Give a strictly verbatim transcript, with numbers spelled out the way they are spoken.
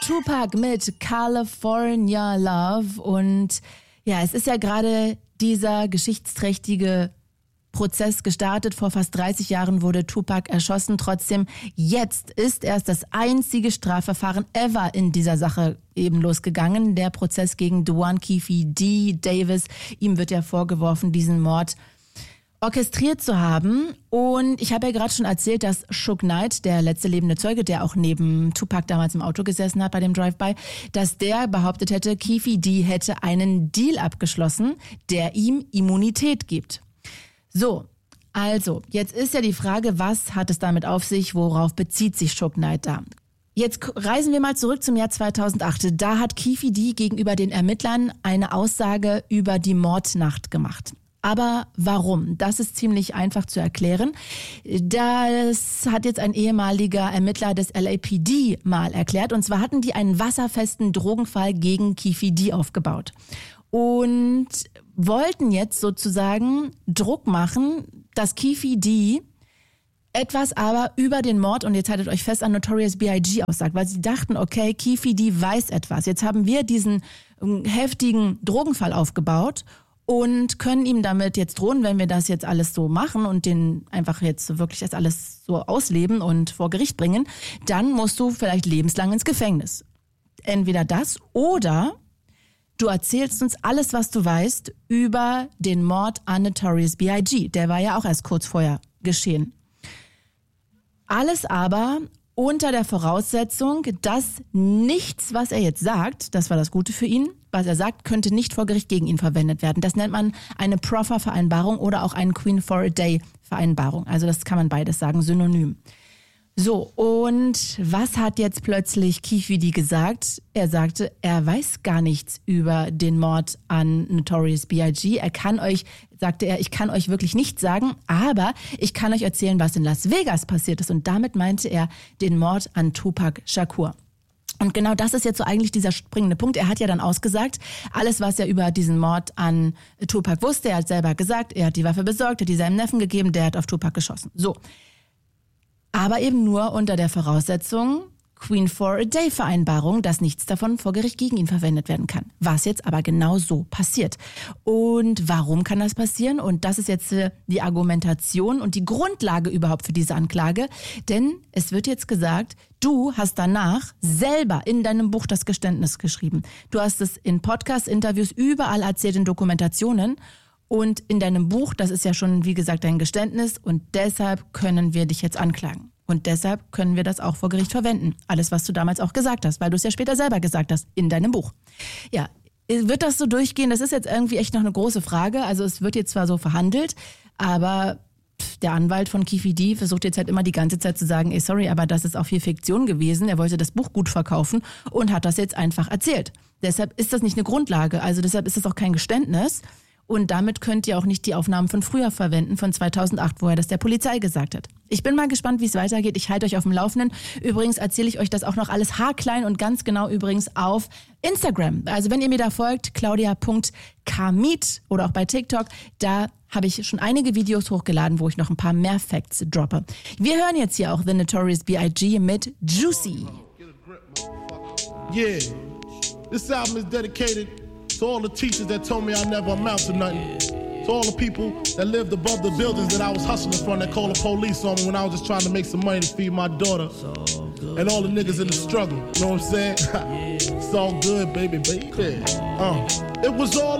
Tupac mit California Love. Und ja, es ist ja gerade dieser geschichtsträchtige Prozess gestartet. Vor fast dreißig Jahren wurde Tupac erschossen. Trotzdem, jetzt ist erst das einzige Strafverfahren ever in dieser Sache eben losgegangen. Der Prozess gegen Duane Keffe D. Davis. Ihm wird ja vorgeworfen, diesen Mord orchestriert zu haben. Und ich habe ja gerade schon erzählt, dass Suge Knight, der letzte lebende Zeuge, der auch neben Tupac damals im Auto gesessen hat bei dem Drive-By, dass der behauptet hätte, Keffe D hätte einen Deal abgeschlossen, der ihm Immunität gibt. So, also, jetzt ist ja die Frage, was hat es damit auf sich, worauf bezieht sich Suge Knight da? Jetzt reisen wir mal zurück zum Jahr zweitausendacht. Da hat Keffe D gegenüber den Ermittlern eine Aussage über die Mordnacht gemacht. Aber warum? Das ist ziemlich einfach zu erklären. Das hat jetzt ein ehemaliger Ermittler des L A P D mal erklärt. Und zwar hatten die einen wasserfesten Drogenfall gegen Keffe D aufgebaut. Und wollten jetzt sozusagen Druck machen, dass Keffe D etwas aber über den Mord, und jetzt haltet euch fest, an Notorious B I G aussagt, weil sie dachten, okay, Keffe D weiß etwas. Jetzt haben wir diesen heftigen Drogenfall aufgebaut und können ihm damit jetzt drohen, wenn wir das jetzt alles so machen und den einfach jetzt wirklich das alles so ausleben und vor Gericht bringen, dann musst du vielleicht lebenslang ins Gefängnis. Entweder das oder du erzählst uns alles, was du weißt über den Mord an Notorious B I G. Der war ja auch erst kurz vorher geschehen. Alles aber unter der Voraussetzung, dass nichts, was er jetzt sagt, das war das Gute für ihn, was er sagt, könnte nicht vor Gericht gegen ihn verwendet werden. Das nennt man eine Proffer-Vereinbarung oder auch eine Queen for a Day-Vereinbarung. Also das kann man beides sagen, synonym. So, und was hat jetzt plötzlich Keffe D gesagt? Er sagte, er weiß gar nichts über den Mord an Notorious B I G. Er kann euch, sagte er, ich kann euch wirklich nichts sagen, aber ich kann euch erzählen, was in Las Vegas passiert ist. Und damit meinte er den Mord an Tupac Shakur. Und genau das ist jetzt so eigentlich dieser springende Punkt. Er hat ja dann ausgesagt, alles, was er über diesen Mord an Tupac wusste, er hat selber gesagt, er hat die Waffe besorgt, hat die seinem Neffen gegeben, der hat auf Tupac geschossen. So. Aber eben nur unter der Voraussetzung Queen for a Day Vereinbarung, dass nichts davon vor Gericht gegen ihn verwendet werden kann. Was jetzt aber genau so passiert. Und warum kann das passieren? Und das ist jetzt die Argumentation und die Grundlage überhaupt für diese Anklage. Denn es wird jetzt gesagt, du hast danach selber in deinem Buch das Geständnis geschrieben. Du hast es in Podcasts, Interviews, überall erzählt, in Dokumentationen. Und in deinem Buch, das ist ja schon, wie gesagt, dein Geständnis. Und deshalb können wir dich jetzt anklagen. Und deshalb können wir das auch vor Gericht verwenden. Alles, was du damals auch gesagt hast, weil du es ja später selber gesagt hast, in deinem Buch. Ja, wird das so durchgehen? Das ist jetzt irgendwie echt noch eine große Frage. Also es wird jetzt zwar so verhandelt, aber der Anwalt von Keffe D versucht jetzt halt immer die ganze Zeit zu sagen, ey, sorry, aber das ist auch viel Fiktion gewesen. Er wollte das Buch gut verkaufen und hat das jetzt einfach erzählt. Deshalb ist das nicht eine Grundlage. Also deshalb ist das auch kein Geständnis. Und damit könnt ihr auch nicht die Aufnahmen von früher verwenden, von zweitausendacht, wo er das der Polizei gesagt hat. Ich bin mal gespannt, wie es weitergeht. Ich halte euch auf dem Laufenden. Übrigens erzähle ich euch das auch noch alles haarklein und ganz genau übrigens auf Instagram. Also wenn ihr mir da folgt, claudia punkt kamit oder auch bei TikTok, da habe ich schon einige Videos hochgeladen, wo ich noch ein paar mehr Facts droppe. Wir hören jetzt hier auch The Notorious B I G mit Juicy. Yeah, this album is dedicated to all the teachers that told me I never amount to nothing. To all the people that lived above the buildings that I was hustling from that called the police on me when I was just trying to make some money to feed my daughter. And all the niggas in the struggle, you know what I'm saying? It's all good, baby, baby. Uh, it was all